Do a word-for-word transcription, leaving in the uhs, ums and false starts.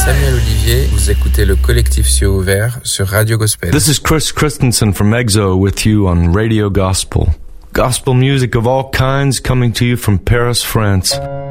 Samuel Olivier, vous écoutez le collectif Cieux Ouvert sur Radio Gospel. This is Chris Christensen from EXO with you on Radio Gospel. Gospel music of all kinds coming to you from Paris, France.